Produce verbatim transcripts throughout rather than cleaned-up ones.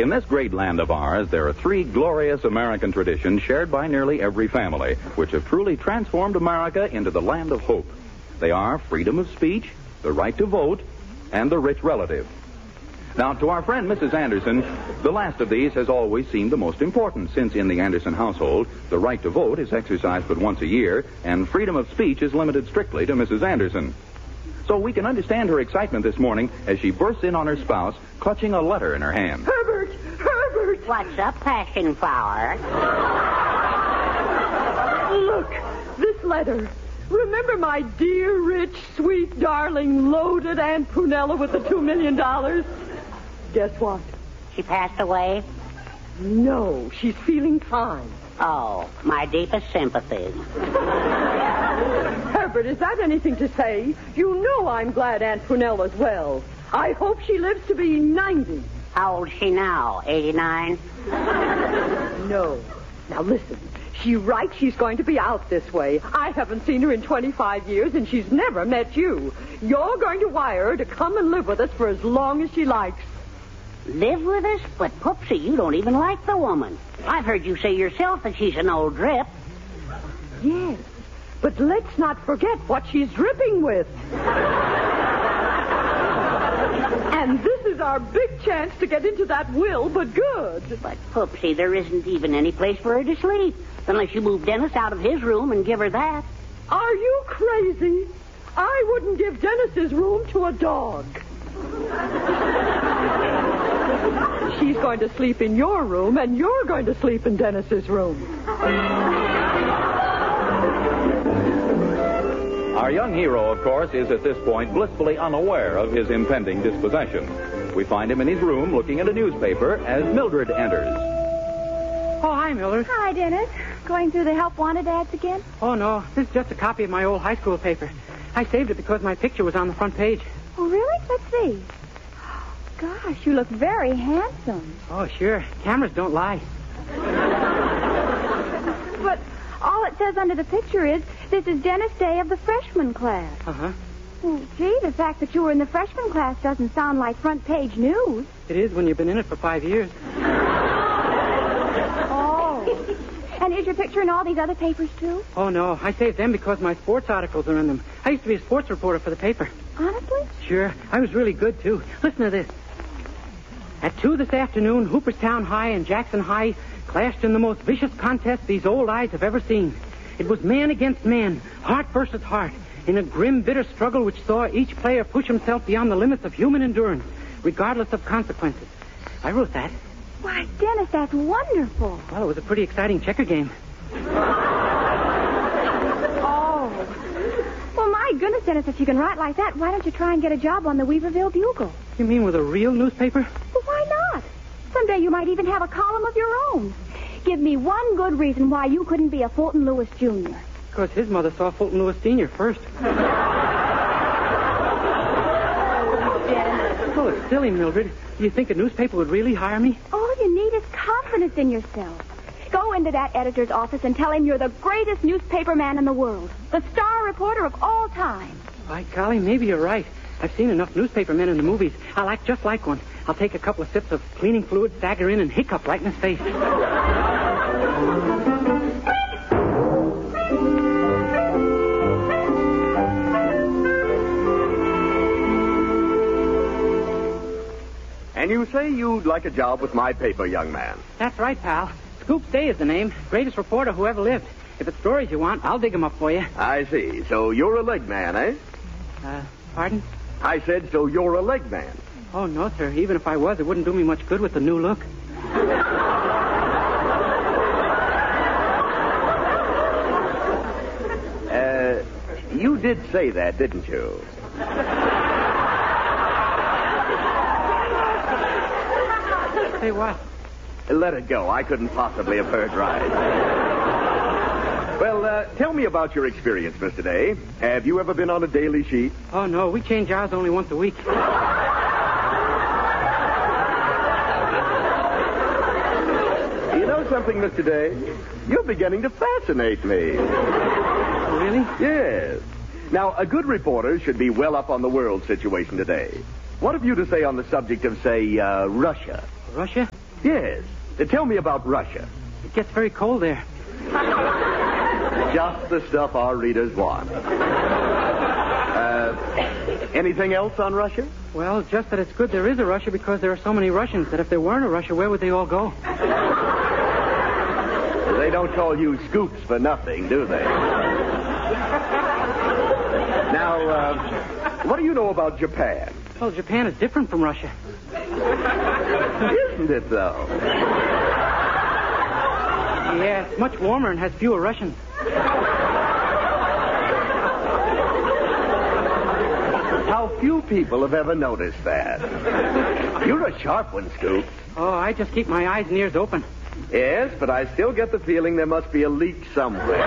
In this great land of ours, there are three glorious American traditions shared by nearly every family, which have truly transformed America into the land of hope. They are freedom of speech, the right to vote, and the rich relative. Now, to our friend Missus Anderson, the last of these has always seemed the most important, since in the Anderson household, the right to vote is exercised but once a year, and freedom of speech is limited strictly to Missus Anderson. So we can understand her excitement this morning as she bursts in on her spouse, clutching a letter in her hand. Herbert! Herbert! What's up, passion flower? Look, this letter. Remember my dear, rich, sweet, darling, loaded Aunt Prunella with the two million dollars? Guess what? She passed away? No, she's feeling fine. Oh, my deepest sympathies. Herbert, is that anything to say? You know I'm glad Aunt Prunella's well. I hope she lives to be ninety. How old is she now? eighty-nine? No. Now listen. She writes she's going to be out this way. I haven't seen her in twenty-five years, and she's never met you. You're going to wire her to come and live with us for as long as she likes. Live with us? But, Poopsie, you don't even like the woman. I've heard you say yourself that she's an old drip. Yes, but let's not forget what she's dripping with. And this is our big chance to get into that will, but good. But, Poopsie, there isn't even any place for her to sleep, unless you move Dennis out of his room and give her that. Are you crazy? I wouldn't give Dennis's room to a dog. She's going to sleep in your room, and you're going to sleep in Dennis's room. Our young hero, of course, is at this point blissfully unaware of his impending dispossession. We find him in his room looking at a newspaper as Mildred enters. Oh, hi, Mildred. Hi, Dennis. Going through the help wanted ads again? Oh, no. This is just a copy of my old high school paper. I saved it because my picture was on the front page. Oh, really? Let's see. Gosh, you look very handsome. Oh, sure. Cameras don't lie. But all it says under the picture is, this is Dennis Day of the freshman class. Uh-huh. Well, gee, the fact that you were in the freshman class doesn't sound like front page news. It is when you've been in it for five years. Oh. And is your picture in all these other papers, too? Oh, no. I saved them because my sports articles are in them. I used to be a sports reporter for the paper. Honestly? Sure. I was really good, too. Listen to this. At two this afternoon, Hooperstown High and Jackson High clashed in the most vicious contest these old eyes have ever seen. It was man against man, heart versus heart, in a grim, bitter struggle which saw each player push himself beyond the limits of human endurance, regardless of consequences. I wrote that. Why, Dennis, that's wonderful. Well, it was a pretty exciting checker game. Oh. Well, my goodness, Dennis, if you can write like that, why don't you try and get a job on the Weaverville Bugle? You mean with a real newspaper? Well, why not? Someday you might even have a column of your own. Give me one good reason why you couldn't be a Fulton Lewis Junior Because his mother saw Fulton Lewis Senior first. Oh, it's silly, Mildred. Do you think a newspaper would really hire me? All you need is confidence in yourself. Go into that editor's office and tell him you're the greatest newspaper man in the world. The star reporter of all time. By golly, maybe you're right. I've seen enough newspaper men in the movies. I'll act just like one. I'll take a couple of sips of cleaning fluid, stagger in, and hiccup right in his face. And you say you'd like a job with my paper, young man? That's right, pal. Scoop Day is the name. Greatest reporter who ever lived. If it's stories you want, I'll dig them up for you. I see. So you're a leg man, eh? Uh, pardon? I said, so you're a leg man. Oh, no, sir. Even if I was, it wouldn't do me much good with the new look. Uh, you did say that, didn't you? Say what? Let it go. I couldn't possibly have heard right. Well, uh, tell me about your experience, Mister Day. Have you ever been on a daily sheet? Oh, no. We change ours only once a week. You know something, Mister Day? You're beginning to fascinate me. Really? Yes. Now, a good reporter should be well up on the world situation today. What have you to say on the subject of, say, uh, Russia? Russia? Yes. Uh, tell me about Russia. It gets very cold there. Just the stuff our readers want. Uh, anything else on Russia? Well, just that it's good there is a Russia because there are so many Russians that if there weren't a Russia, where would they all go? They don't call you Scoops for nothing, do they? Now, uh, what do you know about Japan? Well, Japan is different from Russia. Isn't it, though? Yeah, it's much warmer and has fewer Russians. How few people have ever noticed that. You're a sharp one, Scoop. Oh, I just keep my eyes and ears open. Yes, but I still get the feeling there must be a leak somewhere.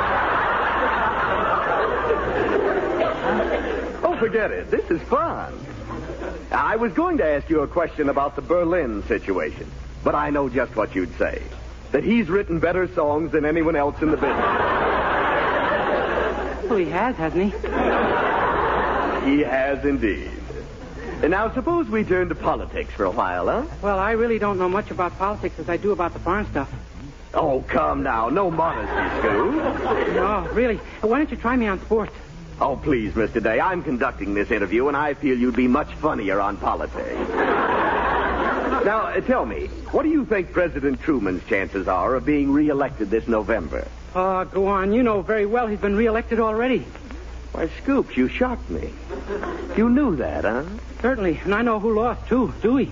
Oh, forget it. This is fun. I was going to ask you a question about the Berlin situation, but I know just what you'd say. That he's written better songs than anyone else in the business. Well, he has, hasn't he? He has indeed. And now suppose we turn to politics for a while, huh? Well, I really don't know much about politics as I do about the farm stuff. Oh, come now. No modesty, Scoop. No, really. Why don't you try me on sports? Oh, please, Mister Day. I'm conducting this interview, and I feel you'd be much funnier on politics. Now, uh, tell me, what do you think President Truman's chances are of being reelected this November? Oh, go on. You know very well he's been reelected already. Why, Scoops, you shocked me. You knew that, huh? Certainly. And I know who lost, too. Dewey.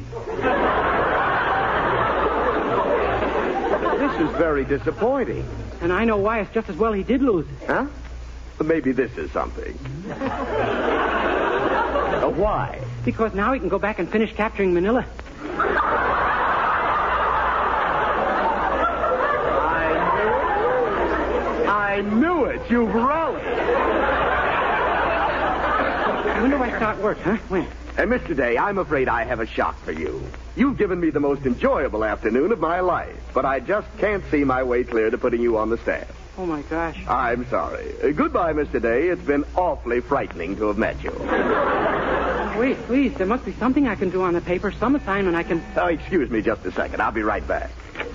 This is very disappointing. And I know why it's just as well he did lose. Huh? Maybe this is something. uh, why? Because now he can go back and finish capturing Manila. I knew it. You've rallied. When do I start work, huh? When? Uh, Mister Day, I'm afraid I have a shock for you. You've given me the most enjoyable afternoon of my life, but I just can't see my way clear to putting you on the staff. Oh, my gosh. I'm sorry. Uh, goodbye, Mister Day. It's been awfully frightening to have met you. Wait, please. There must be something I can do on the paper, some assignment I can... Oh, excuse me just a second. I'll be right back.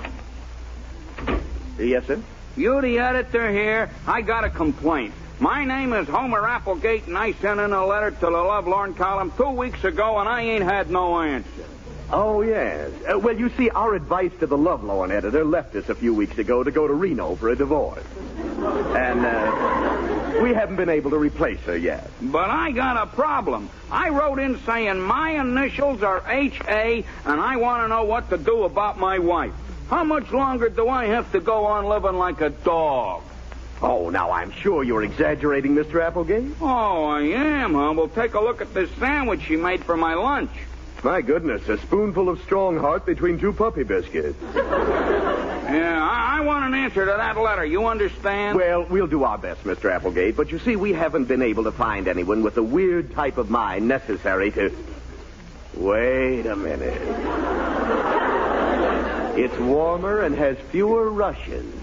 Yes, sir? You the editor here? I got a complaint. My name is Homer Applegate, and I sent in a letter to the Lovelorn column two weeks ago, and I ain't had no answer. Oh, yes. Uh, well, you see, our advice to the Lovelorn editor left us a few weeks ago to go to Reno for a divorce. And, uh, we haven't been able to replace her yet. But I got a problem. I wrote in saying my initials are H A, and I want to know what to do about my wife. How much longer do I have to go on living like a dog? Oh, now, I'm sure you're exaggerating, Mister Applegate. Oh, I am, huh? Well, take a look at this sandwich she made for my lunch. My goodness, a spoonful of strong heart between two puppy biscuits. Yeah, I, I want an answer to that letter. You understand? Well, we'll do our best, Mister Applegate, but you see, we haven't been able to find anyone with the weird type of mind necessary to... Wait a minute. It's warmer and has fewer Russians.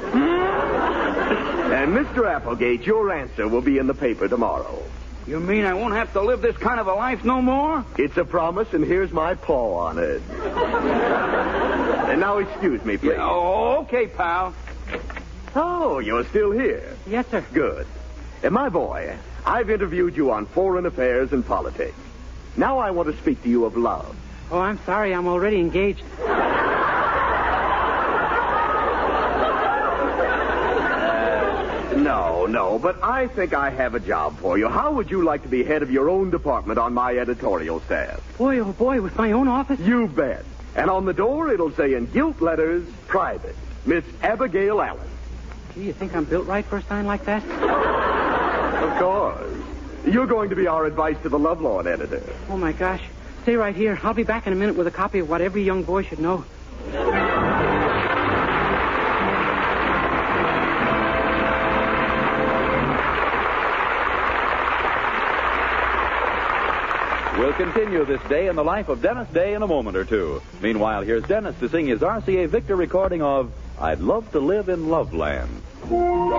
And, Mister Applegate, your answer will be in the paper tomorrow. You mean I won't have to live this kind of a life no more? It's a promise, and here's my paw on it. And now excuse me, please. Yeah, oh, okay, pal. Oh, you're still here. Yes, sir. Good. And my boy, I've interviewed you on foreign affairs and politics. Now I want to speak to you of love. Oh, I'm sorry. I'm already engaged. No, no, but I think I have a job for you. How would you like to be head of your own department on my editorial staff? Boy, oh, boy, with my own office? You bet. And on the door, it'll say in gilt letters, private, Miss Abigail Allen. Gee, you think I'm built right for a sign like that? Of course. You're going to be our advice to the Lovelorn editor. Oh, my gosh. Stay right here. I'll be back in a minute with a copy of what every young boy should know. We'll continue this day in the life of Dennis Day in a moment or two. Meanwhile, here's Dennis to sing his R C A Victor recording of I'd Love to Live in Loveland.